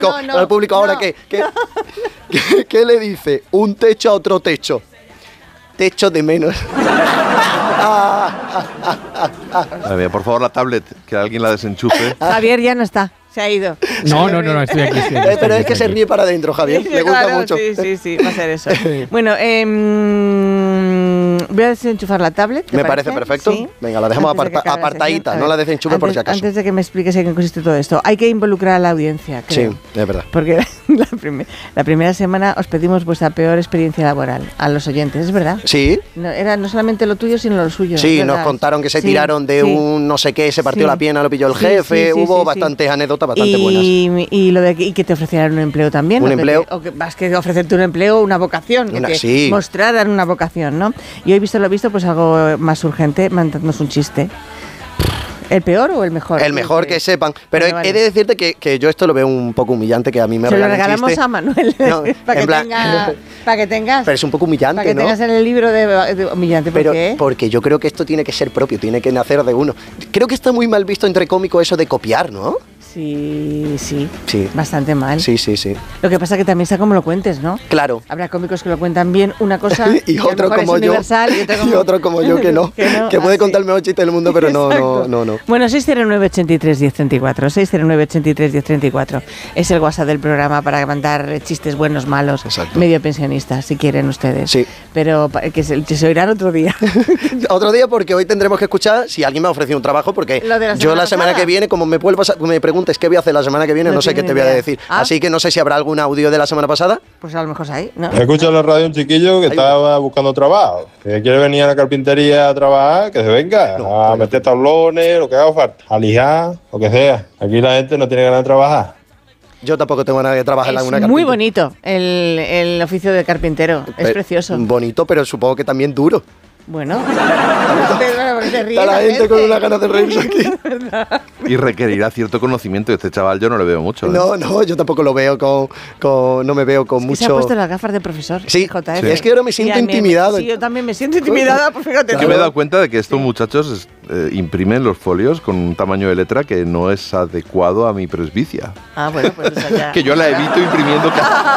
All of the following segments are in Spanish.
al público ahora ¿qué le dice un techo a otro techo? Techo de menos. A ver, por favor, la tablet, que alguien la desenchufe. Javier ya no está, se ha ido. No, estoy aquí. Pero es que se ríe para adentro, Javier. Me gusta mucho. Sí, va a ser eso. Bueno, voy a desenchufar la tablet. Me parece perfecto. ¿Sí? Venga, la dejamos apartadita, no la desenchufe por si acaso. Antes de que me expliques en qué consiste todo esto, hay que involucrar a la audiencia, creo. Sí, es verdad. Porque la primera semana os pedimos vuestra peor experiencia laboral a los oyentes, ¿es verdad? Sí. Era no solamente lo tuyo, sino lo suyo. Sí, nos contaron que se tiraron de un no sé qué, se partió la pierna, lo pilló el jefe, hubo bastantes anécdotas bastante buenas. Y que te ofrecieran un empleo también. Un empleo. Más que ofrecerte un empleo, una vocación. Que mostraran una vocación, ¿no? Y hoy, visto lo visto, pues algo más urgente, mandándonos un chiste. ¿El peor o el mejor? El mejor, que sepan. Pero he de decirte que yo esto lo veo un poco humillante, que a mí me regalen chiste. Se lo regalamos a Manuel, no, para que tengas. Pero es un poco humillante, ¿no? Para que tengas en el libro de humillante. ¿Por qué? Porque yo creo que esto tiene que ser propio, tiene que nacer de uno. Creo que está muy mal visto entre cómicos eso de copiar, ¿no? Sí. Bastante mal. Sí. Lo que pasa es que también sea como lo cuentes, ¿no? Claro. Habrá cómicos que lo cuentan bien una cosa y otro como yo. Y otro como yo que no. que puede contar el mejor chiste del mundo, pero no. Bueno, 609-83-1034. 609-83-1034. Es el WhatsApp del programa para mandar chistes buenos, malos, medio pensionistas, si quieren ustedes. Sí. Pero que se oirán otro día. Otro día, porque hoy tendremos que escuchar si alguien me ha ofrecido un trabajo, porque yo la semana que viene, como me preguntes qué voy a hacer la semana que viene, no sé qué te voy a decir. Así que no sé si habrá algún audio de la semana pasada. Pues a lo mejor ahí, ¿no? Escucho en la radio un chiquillo que estaba buscando trabajo, que quiere venir a la carpintería a trabajar, que se venga a meter tablones, lo que haga falta, a lijar, lo que sea. Aquí la gente no tiene ganas de trabajar. Yo tampoco tengo ganas de trabajar en alguna carpintería. Es muy bonito el oficio de carpintero, es precioso. Bonito, pero supongo que también duro. Bueno, está la gente con una ganas de reírse aquí. Y requerirá cierto conocimiento. Este chaval yo no le veo mucho. No, yo tampoco lo veo no me veo con mucho. Se ha puesto las gafas de profesor. Sí, es que ahora me siento intimidado. Sí, yo también me siento intimidada, pues fíjate. Yo me he dado cuenta de que estos muchachos imprimen los folios con un tamaño de letra que no es adecuado a mi presbicia. Bueno, pues eso ya. Que yo la evito imprimiendo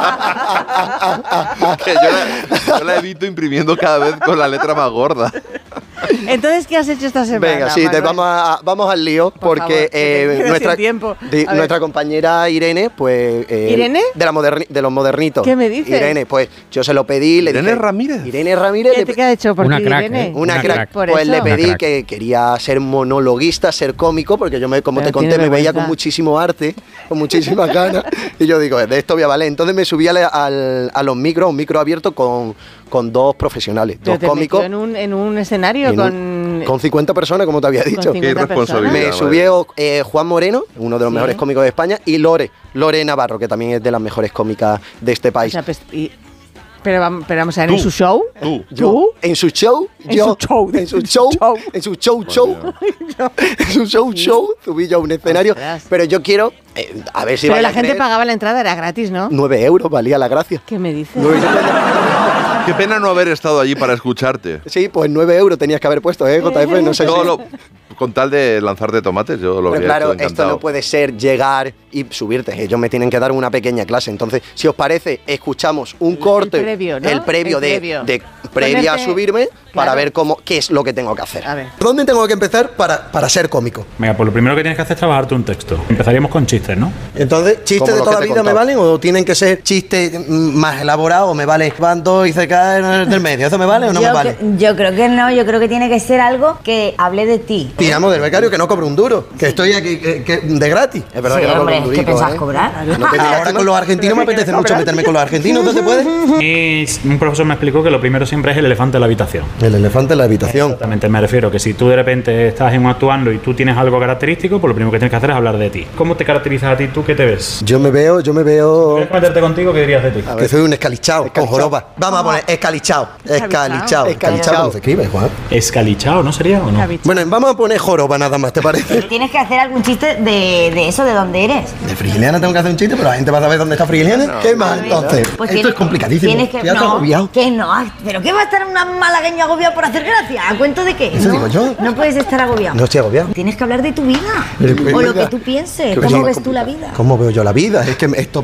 yo la evito imprimiendo cada vez con la letra más gorda. Entonces, ¿qué has hecho esta semana? Venga, sí, vamos al lío, porque nuestra compañera Irene, pues... ¿Irene? De los modernitos. ¿Qué me dices? Irene, pues yo se lo pedí. ¿Irene Ramírez? Irene Ramírez. ¿Qué ha hecho por ti, Irene? Una crack. Pues le pedí que quería ser monologuista, ser cómico, porque yo, como te conté, me veía con muchísimo arte, con muchísimas ganas, y yo digo, de esto voy a valer. Entonces me subí a los micros, un micro abierto con dos profesionales, dos cómicos. En un escenario con 50 personas, como te había dicho. Qué irresponsabilidad. Me subió Juan Moreno, uno de los mejores cómicos de España, y Lore Navarro, que también es de las mejores cómicas de este país. O sea, pero vamos a ver, ¿en su show? ¿Tú? En su show, subí yo a un escenario, pero yo quiero, a ver si pero la gente pagaba la entrada, era gratis, ¿no? 9 euros valía la gracia. ¿Qué me dices? Qué pena no haber estado allí para escucharte. Sí, pues 9 euros tenías que haber puesto, JF, no sé con tal de lanzarte tomates, yo lo habría hecho encantado. Esto no puede ser llegar y subirte. Ellos me tienen que dar una pequeña clase. Entonces, si os parece, escuchamos un corte, el previo previa a subirme, para ver qué es lo que tengo que hacer. A ver. ¿Dónde tengo que empezar para ser cómico? Venga, pues lo primero que tienes que hacer es trabajarte un texto. Empezaríamos con chistes, ¿no? Entonces, ¿chistes de toda la vida me valen o tienen que ser chistes más elaborados o me vale van dos y se caen del medio? ¿Eso me vale o no me vale? Yo creo que no, yo creo que tiene que ser algo que hable de ti. Tiramos del becario, que no cobro un duro, que estoy aquí de gratis. Es verdad que no cobro un durito. ¿Qué pensás cobrar? Ahora con los argentinos me apetece mucho meterme con los argentinos, ¿no se puede? Y un profesor me explicó que lo primero siempre es el elefante en la habitación. El elefante en la habitación. Exactamente, me refiero que si tú de repente estás actuando y tú tienes algo característico, pues lo primero que tienes que hacer es hablar de ti. ¿Cómo te caracterizas a ti? ¿Tú qué te ves? Yo me veo... ¿Quieres meterte contigo? ¿Qué dirías de ti? Que soy un escalichao, con joroba. Vamos a poner escalichao. Escalichao, ¿cómo se escribe, Juan? Escalichao, ¿no sería o no? Bueno, vamos a poner eres joroba nada más, ¿te parece? Tienes que hacer algún chiste de eso, de dónde eres. De Frigiliana tengo que hacer un chiste, pero la gente va a saber dónde está Frigiliana. No, ¿qué más entonces? Pues esto es complicadísimo. Tienes que... agobiado. Que no, pero ¿qué va a estar una malagueña agobiada por hacer gracia? ¿A cuento de qué? Eso digo yo. No puedes estar agobiado. No estoy agobiado. Tienes que hablar de tu vida. O lo que tú pienses. ¿Cómo ves tú la vida? ¿Cómo veo yo la vida? Es que esto